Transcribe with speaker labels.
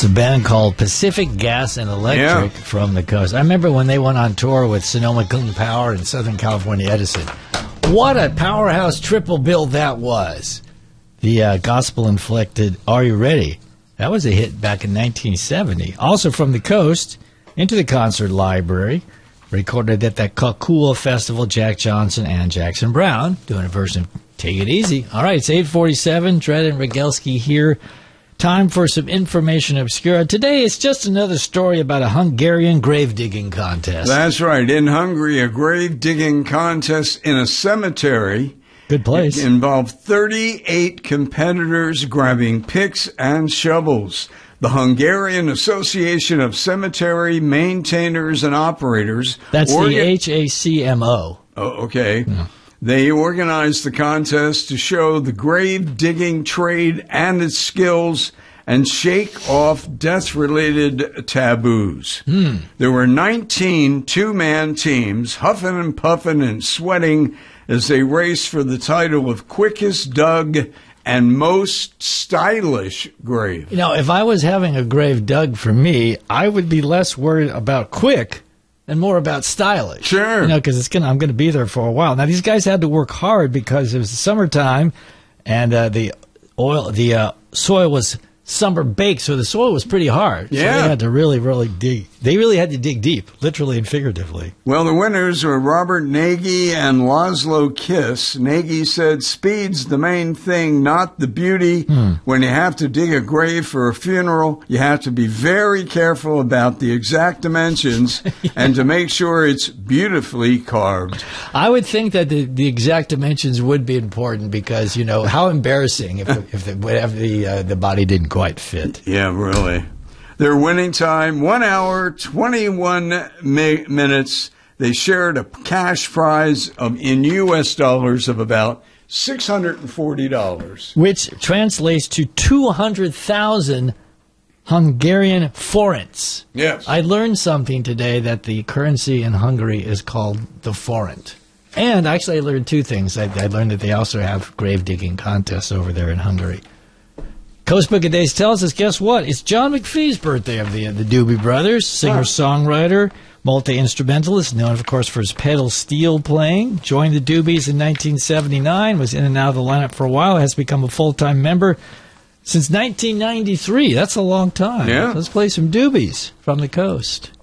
Speaker 1: a band called Pacific Gas and Electric from the coast. I remember when they went on tour with Sonoma Clean Power and Southern California Edison. What a powerhouse triple bill that was. The gospel-inflected Are You Ready? That was a hit back in 1970. Also from the coast, Into the Concert Library, recorded at that Kakula Festival, Jack Johnson and Jackson Browne, doing a version of Take It Easy. All right, it's 8:47. Dredd and Rogalski here. Time for some information obscura. Today, it's just another story about a Hungarian grave-digging contest.
Speaker 2: That's right. In Hungary, a grave-digging contest in a cemetery.
Speaker 1: Good place.
Speaker 2: It involved 38 competitors grabbing picks and shovels. The Hungarian Association of Cemetery Maintainers and Operators.
Speaker 1: That's the HACMO.
Speaker 2: Oh, okay.
Speaker 1: Yeah.
Speaker 2: They organized the contest to show the grave-digging trade and its skills and shake off death-related taboos. There were 19 two-man teams, huffing and puffing and sweating as they raced for the title of quickest dug and most stylish grave.
Speaker 1: You know, if I was having a grave dug for me, I would be less worried about quick and more about stylish.
Speaker 2: Sure.
Speaker 1: You know, because I'm going to be there for a while. Now, these guys had to work hard because it was the summertime, and the soil was summer baked, so the soil was pretty hard.
Speaker 2: Yeah.
Speaker 1: So they had to really dig. They really had to dig deep, literally and figuratively.
Speaker 2: Well, the winners were Robert Nagy and Laszlo Kiss. Nagy said, "Speed's the main thing, not the beauty. When you have to dig a grave for a funeral, you have to be very careful about the exact dimensions and to make sure it's beautifully carved."
Speaker 1: I would think that the exact dimensions would be important because, you know, how embarrassing if the body didn't quite fit.
Speaker 2: Yeah, really. Their winning time, 1 hour, 21 minutes. They shared a cash prize in U.S. dollars of about $640.
Speaker 1: Which translates to 200,000 Hungarian forints.
Speaker 2: Yes.
Speaker 1: I learned something today that the currency in Hungary is called the forint. And actually I learned two things. I learned that they also have grave digging contests over there in Hungary. Coast Book of Days tells us, guess what? It's John McPhee's birthday of the Doobie Brothers, singer-songwriter, multi-instrumentalist, known, of course, for his pedal steel playing. Joined the Doobies in 1979, was in and out of the lineup for a while, has become a full-time member since 1993. That's a long time.
Speaker 2: Yeah.
Speaker 1: Let's play some Doobies from the coast.